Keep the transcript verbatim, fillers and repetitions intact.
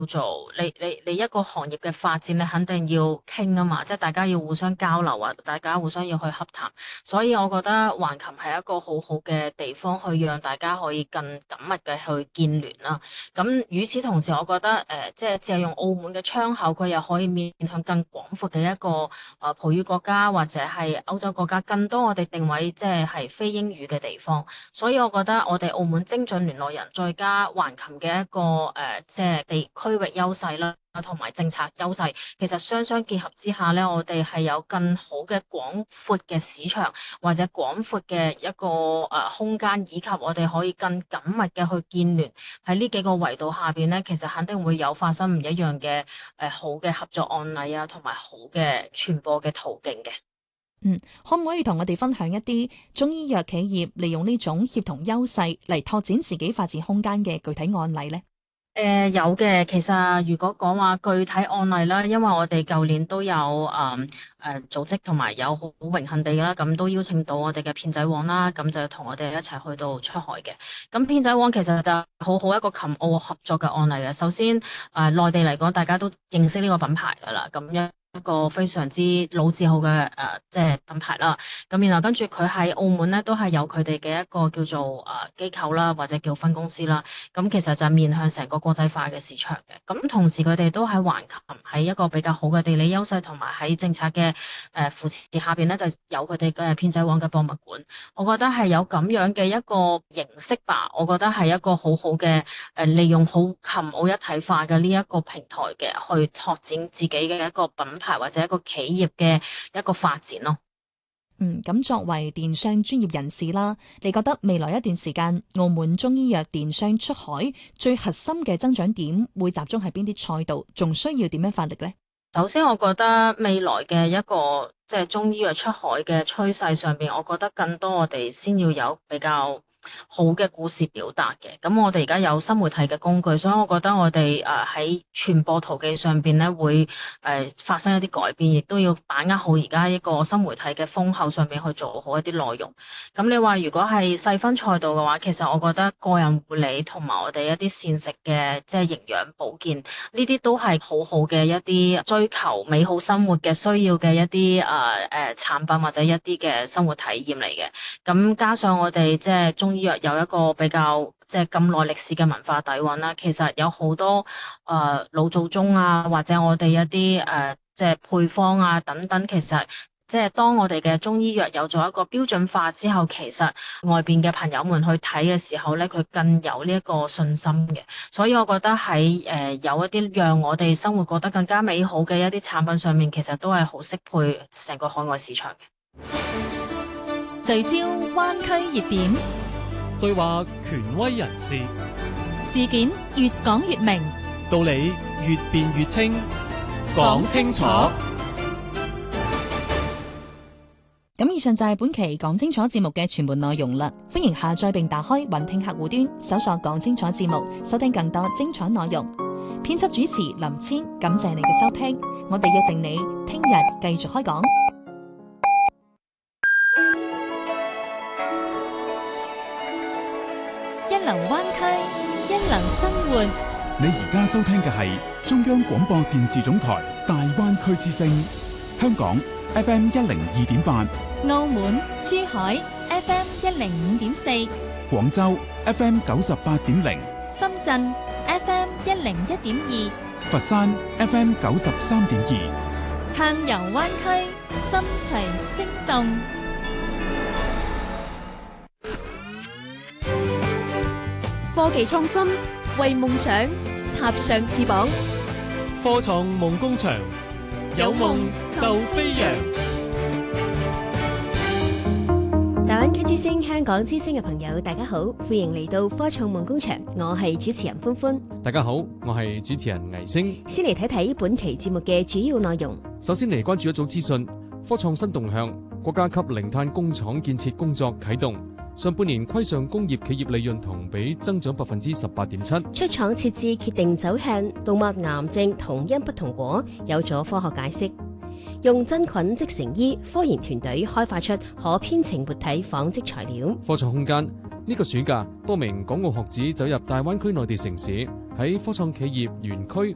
做你你你一個行業嘅發展，你肯定要傾啊嘛，即係大家要互相交流啊，大家互相要去洽談。所以我覺得橫琴係一個好好嘅地方，去讓大家可以更緊密嘅去建聯啦。咁與此同時，我覺得誒、呃，即係借用澳門嘅窗口，佢又可以面向更廣闊嘅一個誒、呃、葡語國家或者係歐洲國家，更多我哋定位即係係非英語嘅地方。所以我覺得我哋澳門精準聯絡人，再加橫琴嘅一個誒、呃，即係地區域優勢啦，同埋政策優勢，其實雙雙結合之下咧，我哋係有更好嘅廣闊嘅市場，或者廣闊嘅一個誒、呃、空間，以及我哋可以更緊密嘅去建聯喺呢幾個維度下邊咧，其實肯定會有發生唔一樣嘅誒、呃、好嘅合作案例啊，同埋好嘅傳播嘅途徑嘅。 嗯，可唔可以同我哋分享一啲中醫藥企業利用呢種協同優勢嚟拓展自己發展空間嘅具體案例呢？ 誒、呃，有嘅。其實如果講話具體案例啦，因為我哋舊年都有誒誒、呃、組織同埋有好榮幸地啦，咁都邀請到我哋嘅片仔癀啦，咁就同我哋一齊去到出海嘅。咁片仔癀其實就好好一個琴澳合作嘅案例嘅。首先誒、呃、內地嚟講，大家都認識呢個品牌噶啦，咁樣一個非常之老字號嘅誒、呃，即係品牌啦。咁然後跟住佢喺澳門咧，都係有佢哋嘅一個叫做誒機構啦，或者叫分公司啦。咁其實就係面向成個國際化嘅市場嘅。咁同時佢哋都喺橫琴喺一個比較好嘅地理優勢，同埋喺政策嘅誒扶持下邊咧，就有佢哋嘅片仔癀嘅博物館。我覺得係有咁樣嘅一個形式吧。我覺得係一個好好嘅誒，利用好琴澳一體化嘅呢一個平台嘅，去拓展自己嘅一個品牌或者一個企業嘅一個發展咯。 嗯，咁作為電商專業人士啦，你覺得未來一段時間澳門中醫藥電商出海最核心嘅增長點會集中喺邊啲賽道，仲需要點樣發力呢？ 首先，我覺得未來嘅一個即係中醫藥出海嘅趨勢上邊，我覺得更多我哋先要有比較好嘅故事表達嘅。咁我哋而家有新媒體嘅工具，所以我覺得我哋誒喺傳播途徑上邊咧會誒、呃、發生一啲改變，亦都要把握好而家一個新媒體嘅風口上面去做好一啲內容。咁你話如果係細分賽道嘅話，其實我覺得個人護理同埋我哋一啲膳食嘅即係營養保健呢啲都係好好嘅一啲追求美好生活嘅需要嘅一啲誒誒產品或者一啲嘅生活體驗嚟嘅。咁加上我哋即係中醫藥有一個比較即係咁耐歷史嘅文化底蘊啦，其實有好多誒、呃、老祖宗啊，或者我哋一啲誒、呃、即係配方啊等等，其實即係當我哋嘅中醫藥有咗一個標準化之後，其實外邊嘅朋友們去睇嘅時候咧，佢更有呢一個信心嘅。所以我覺得喺誒、呃、有一啲讓我哋生活過得更加美好嘅一啲產品上面，其實都係好適配成個海外市場嘅。 聚焦灣區熱點， 對話權威人士， 事件越講越明， 道理越辯越清，講清楚。 咁以上就係本期講清楚節目嘅全部內容啦。歡迎下載並打開雲聽客戶端，搜索講清楚節目，收聽更多精彩內容。編輯主持林千，感謝你嘅收聽，我哋約定你聽日繼續開講。 一流灣區，一流生活。 你而家收聽嘅係中央廣播電視總台大灣區之聲，香港 F M 一零二點八， 澳門、珠海 F M 一零五點四， 廣州 F M 九十八點零， 深圳 F M 一零一點二， 佛山 F M 九十三點二， 暢遊灣區，心隨聲動。 科技創新，為夢想插上翅膀。 科創夢工場，有夢就飛揚。 大灣區之聲、香港之聲嘅朋友，大家好，歡迎嚟到科創夢工場，我係主持人歡歡。 大家好，我係主持人倪星。 先嚟睇睇本期節目嘅主要內容。 首先嚟關注一組資訊，科創新動向，國家級零碳工廠建設工作啟動。上半年規上工業企業利潤同比增長百分之十八點七。 出廠設置決定走向，動脈癌症同因不同果，有咗科學解釋。用真菌即成醫，科研團隊開發出可編程活體紡織材料。 科創空間，呢個暑假多名港澳學子走入大灣區內地城市，喺科創企業園區